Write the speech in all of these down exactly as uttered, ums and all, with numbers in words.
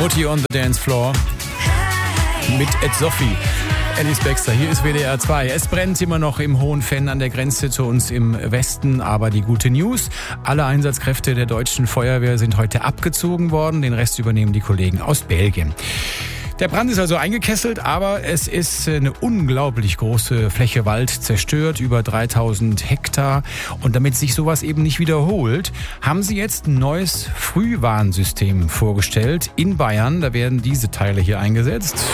Mutti on the Dance Floor mit Ed Sophie. Alice Baxter, hier ist W D R zwei. Es brennt immer noch im Hohenfenn an der Grenze zu uns im Westen, aber die gute News: alle Einsatzkräfte der deutschen Feuerwehr sind heute abgezogen worden, den Rest übernehmen die Kollegen aus Belgien. Der Brand ist also eingekesselt, aber es ist eine unglaublich große Fläche Wald zerstört, über dreitausend Hektar. Und damit sich sowas eben nicht wiederholt, haben sie jetzt ein neues Frühwarnsystem vorgestellt in Bayern. Da werden diese Teile hier eingesetzt.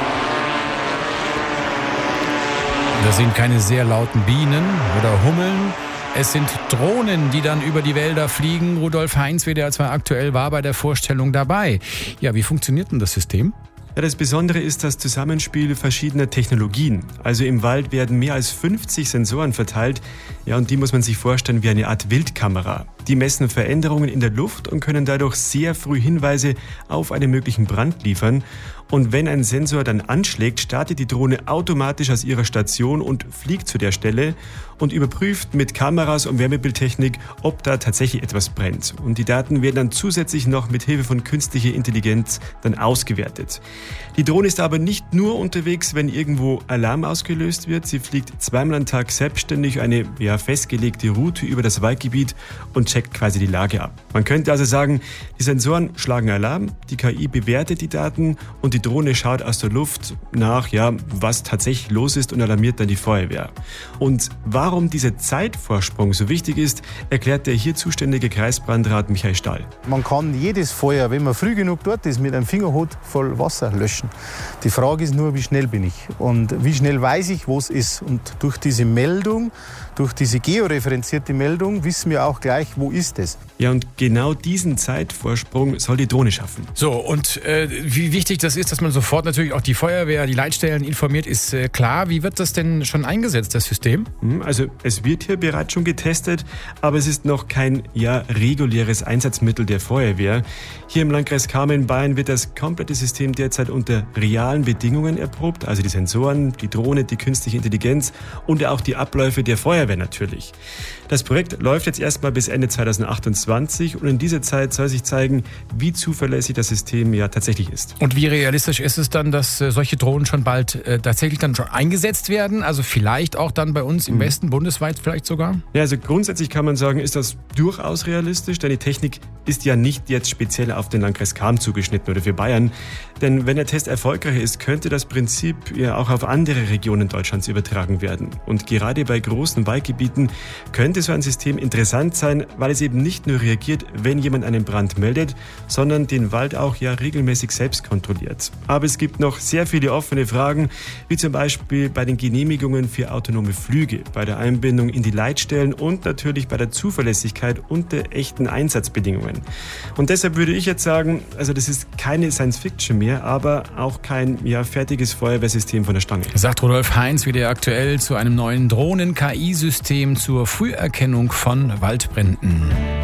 Das sind keine sehr lauten Bienen oder Hummeln. Es sind Drohnen, die dann über die Wälder fliegen. Rudolf Heinz, W D R zwei aktuell, war bei der Vorstellung dabei. Ja, wie funktioniert denn das System? Ja, das Besondere ist das Zusammenspiel verschiedener Technologien. Also im Wald werden mehr als fünfzig Sensoren verteilt. Ja, und die muss man sich vorstellen wie eine Art Wildkamera. Die messen Veränderungen in der Luft und können dadurch sehr früh Hinweise auf einen möglichen Brand liefern. Und wenn ein Sensor dann anschlägt, startet die Drohne automatisch aus ihrer Station und fliegt zu der Stelle und überprüft mit Kameras und Wärmebildtechnik, ob da tatsächlich etwas brennt. Und die Daten werden dann zusätzlich noch mit Hilfe von künstlicher Intelligenz dann ausgewertet. Die Drohne ist aber nicht nur unterwegs, wenn irgendwo Alarm ausgelöst wird. Sie fliegt zweimal am Tag selbstständig eine ja, festgelegte Route über das Waldgebiet und checkt quasi die Lage ab. Man könnte also sagen, die Sensoren schlagen Alarm, die K I bewertet die Daten und die Drohne schaut aus der Luft nach, ja, was tatsächlich los ist und alarmiert dann die Feuerwehr. Und warum dieser Zeitvorsprung so wichtig ist, erklärt der hier zuständige Kreisbrandrat Michael Stahl. Man kann jedes Feuer, wenn man früh genug dort ist, mit einem Fingerhut voll Wasser löschen. Die Frage ist nur, wie schnell bin ich und wie schnell weiß ich, wo es ist. Und durch diese Meldung, durch diese georeferenzierte Meldung wissen wir auch gleich, wo ist es. Ja, und genau diesen Zeitvorsprung soll die Drohne schaffen. So, und äh, wie wichtig das ist, dass man sofort natürlich auch die Feuerwehr, die Leitstellen informiert, ist äh, klar. Wie wird das denn schon eingesetzt, das System? Also es wird hier bereits schon getestet, aber es ist noch kein ja, reguläres Einsatzmittel der Feuerwehr. Hier im Landkreis Kama in Bayern wird das komplette System derzeit unter realen Bedingungen erprobt, also die Sensoren, die Drohne, die künstliche Intelligenz und auch die Abläufe der Feuerwehr natürlich. Das Projekt läuft jetzt erstmal bis Ende zweitausendachtundzwanzig und in dieser Zeit soll sich zeigen, wie zuverlässig das System ja tatsächlich ist. Und wie realistisch ist es dann, dass äh, solche Drohnen schon bald äh, tatsächlich dann schon eingesetzt werden? Also vielleicht auch dann bei uns im mhm. Westen, bundesweit vielleicht sogar? Ja, also grundsätzlich kann man sagen, ist das durchaus realistisch, denn die Technik ist ja nicht jetzt speziell auf den Landkreis Cham zugeschnitten oder für Bayern. Denn wenn der Test erfolgreich ist, könnte das Prinzip ja auch auf andere Regionen Deutschlands übertragen werden. Und gerade bei großen Waldgebieten könnte so ein System interessant sein, weil es eben nicht nur reagiert, wenn jemand einen Brand meldet, sondern den Wald auch ja regelmäßig selbst kontrolliert. Aber es gibt noch sehr viele offene Fragen, wie zum Beispiel bei den Genehmigungen für autonome Flüge, bei der Einbindung in die Leitstellen und natürlich bei der Zuverlässigkeit unter echten Einsatzbedingungen. Und deshalb würde ich jetzt sagen, also das ist keine Science-Fiction mehr, aber auch kein ja, fertiges Feuerwehrsystem von der Stange. Sagt Rudolf Heinz wieder aktuell zu einem neuen Drohnen-K I-System zur Früherkennung von Waldbränden.